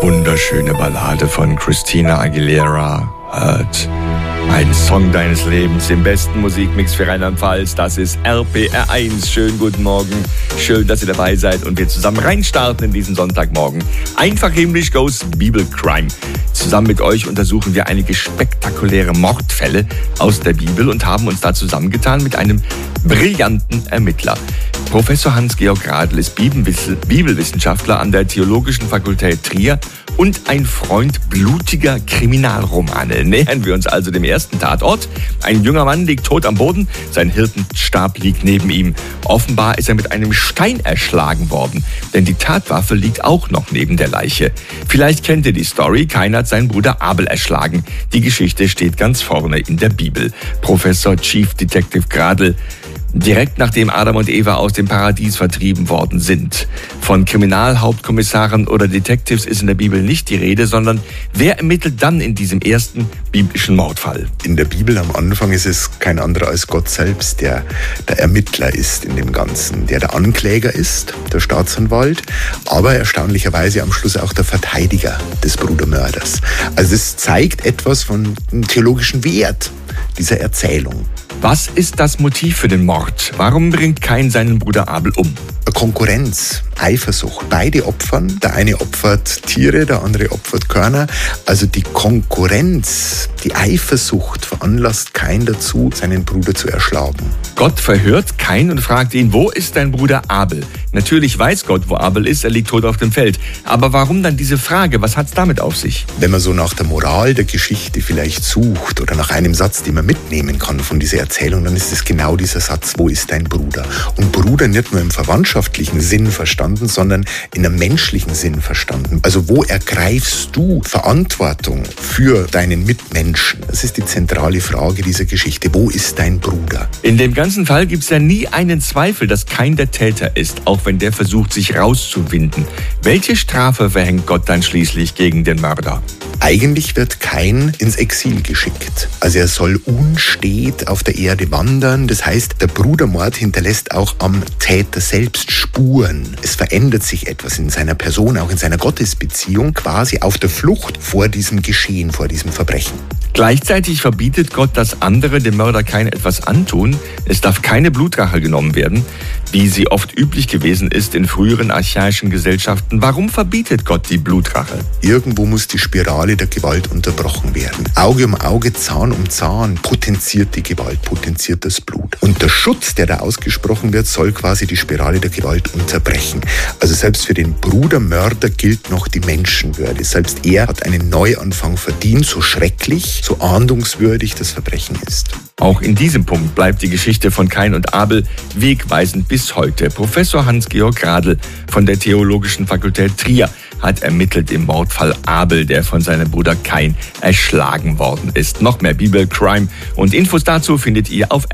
Wunderschöne Ballade von Christina Aguilera. Hört ein Song deines Lebens im besten Musikmix für Rheinland-Pfalz. Das ist RPR1. Schönen guten Morgen. Schön, dass ihr dabei seid und wir zusammen reinstarten in diesen Sonntagmorgen. Einfach himmlisch goes Bibelcrime. Zusammen mit euch untersuchen wir einige spektakuläre Mordfälle aus der Bibel und haben uns da zusammengetan mit einem brillanten Ermittler. Professor Hans-Georg Gradl ist Bibelwissenschaftler an der Theologischen Fakultät Trier und ein Freund blutiger Kriminalromane. Nähern wir uns also dem ersten Tatort. Ein junger Mann liegt tot am Boden, sein Hirtenstab liegt neben ihm. Offenbar ist er mit einem Stein erschlagen worden, denn die Tatwaffe liegt auch noch neben der Leiche. Vielleicht kennt ihr die Story, Kain hat seinen Bruder Abel erschlagen. Die Geschichte steht ganz vorne in der Bibel. Professor Chief Detective Gradl, direkt nachdem Adam und Eva aus dem Paradies vertrieben worden sind. Von Kriminalhauptkommissaren oder Detectives ist in der Bibel nicht die Rede, sondern wer ermittelt dann in diesem ersten biblischen Mordfall? In der Bibel am Anfang ist es kein anderer als Gott selbst, der der Ermittler ist in dem Ganzen, der Ankläger ist, der Staatsanwalt, aber erstaunlicherweise am Schluss auch der Verteidiger des Brudermörders. Also es zeigt etwas von dem theologischen Wert dieser Erzählung. Was ist das Motiv für den Mord? Warum bringt Kain seinen Bruder Abel um? Konkurrenz, Eifersucht. Beide opfern. Der eine opfert Tiere, der andere opfert Körner. Also die Konkurrenz, die Eifersucht veranlasst Kain dazu, seinen Bruder zu erschlagen. Gott verhört Kain und fragt ihn, wo ist dein Bruder Abel? Natürlich weiß Gott, wo Abel ist, er liegt tot auf dem Feld. Aber warum dann diese Frage? Was hat's damit auf sich? Wenn man so nach der Moral der Geschichte vielleicht sucht oder nach einem Satz, den man mitnehmen kann von dieser Erzählung, dann ist es genau dieser Satz, wo ist dein Bruder? Und Bruder nicht nur im verwandtschaftlichen Sinn verstanden, sondern in einem menschlichen Sinn verstanden. Also wo ergreifst du Verantwortung für deinen Mitmenschen? Das ist die zentrale Frage dieser Geschichte. Wo ist dein Bruder? In dem ganzen Fall gibt es ja nie einen Zweifel, dass Kain der Täter ist, auch wenn der versucht, sich rauszuwinden. Welche Strafe verhängt Gott dann schließlich gegen den Mörder? Eigentlich wird Kain ins Exil geschickt. Also er soll unstet auf der Erde wandern. Das heißt, der Brudermord hinterlässt auch am Täter selbst Spuren. Es verändert sich etwas in seiner Person, auch in seiner Gottesbeziehung, quasi auf der Flucht vor diesem Geschehen, vor diesem Verbrechen. Gleichzeitig verbietet Gott, dass andere dem Mörder Kain etwas antun. Es darf keine Blutrache genommen werden, wie sie oft üblich gewesen ist in früheren archaischen Gesellschaften. Warum verbietet Gott die Blutrache? Irgendwo muss die Spirale der Gewalt unterbrochen werden. Auge um Auge, Zahn um Zahn potenziert die Gewalt, potenziert das Blut. Und der Schutz, der da ausgesprochen wird, soll quasi die Spirale der Gewalt unterbrechen. Also selbst für den Brudermörder gilt noch die Menschenwürde. Selbst er hat einen Neuanfang verdient, so schrecklich, so ahndungswürdig das Verbrechen ist. Auch in diesem Punkt bleibt die Geschichte von Kain und Abel wegweisend bis heute. Professor Hans-Georg Gradl von der Theologischen Fakultät Trier hat ermittelt im Mordfall Abel, der von seinem Bruder Kain erschlagen worden ist. Noch mehr Bibelcrime und Infos dazu findet ihr auf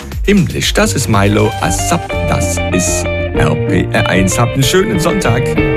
rpr1.de/himmlisch. Das ist Milo Assab, das ist RPR1. Habt einen schönen Sonntag.